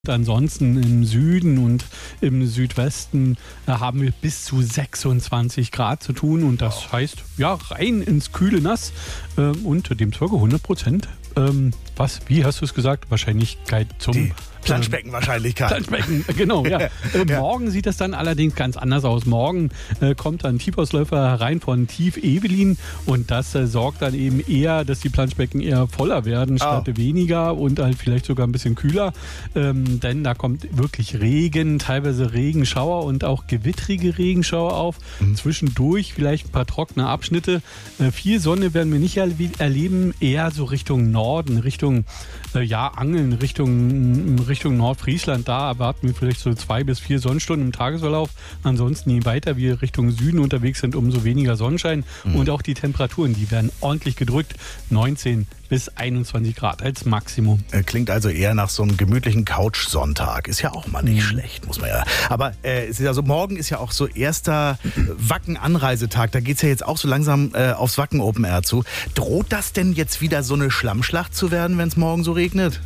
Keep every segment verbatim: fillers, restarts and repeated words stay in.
Ansonsten im Süden und im Südwesten äh, haben wir bis zu sechsundzwanzig Grad zu tun und das wow. heißt, ja, rein ins kühle Nass äh, und demzufolge hundert Prozent. Ähm, was, wie hast du es gesagt? Wahrscheinlichkeit zum... Die Planschbeckenwahrscheinlichkeit. Planschbecken, genau, ja. Äh, ja. Morgen sieht das dann allerdings ganz anders aus. Morgen äh, kommt dann Tiefausläufer herein von Tief Evelyn und das äh, sorgt dann eben eher, dass die Planschbecken eher voller werden statt oh. weniger und halt vielleicht sogar ein bisschen kühler. Ähm, denn da kommt wirklich Regen, teilweise Regenschauer und auch gewittrige Regenschauer auf. Mhm. Zwischendurch vielleicht ein paar trockene Abschnitte. Äh, viel Sonne werden wir nicht erle- erleben, eher so Richtung Norden, Richtung äh, ja, Angeln, Richtung Richtung Nordfriesland, da erwarten wir vielleicht so zwei bis vier Sonnenstunden im Tagesverlauf. Ansonsten, je weiter wir Richtung Süden unterwegs sind, umso weniger Sonnenschein. Mhm. Und auch die Temperaturen, die werden ordentlich gedrückt. neunzehn bis einundzwanzig Grad als Maximum. Klingt also eher nach so einem gemütlichen Couch-Sonntag. Ist ja auch mal nicht mhm. schlecht, muss man ja. Aber äh, es ist ja so, morgen ist ja auch so erster Wacken-Anreisetag. Da geht es ja jetzt auch so langsam äh, aufs Wacken Open Air zu. Droht das denn jetzt wieder so eine Schlammschlacht zu werden, wenn es morgen so regnet?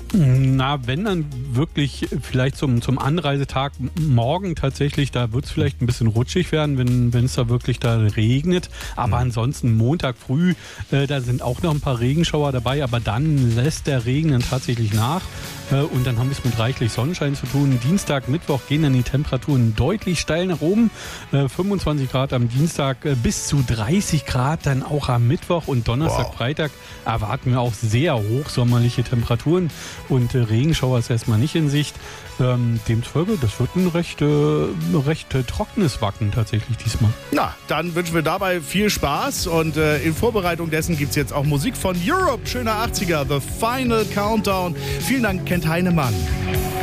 Na, wenn dann wirklich vielleicht zum, zum Anreisetag morgen tatsächlich, da wird es vielleicht ein bisschen rutschig werden, wenn wenn es da wirklich da regnet. Aber mhm. ansonsten Montag früh, äh, da sind auch noch ein paar Regenschauer dabei, aber dann lässt der Regen dann tatsächlich nach. Äh, und dann haben wir es mit reichlich Sonnenschein zu tun. Dienstag, Mittwoch gehen dann die Temperaturen deutlich steil nach oben. Äh, fünfundzwanzig Grad am Dienstag, äh, bis zu dreißig Grad dann auch am Mittwoch und Donnerstag, wow. Freitag erwarten wir auch sehr hochsommerliche Temperaturen. Und äh, Regenschauer ist erstmal nicht in Sicht. Ähm, demzufolge, das wird ein recht, äh, recht äh, trockenes Wacken tatsächlich diesmal. Na, dann wünschen wir dabei viel Spaß. Und äh, in Vorbereitung dessen gibt es jetzt auch Musik von Europe. Schöner achtziger, The Final Countdown. Vielen Dank, Kent Heinemann.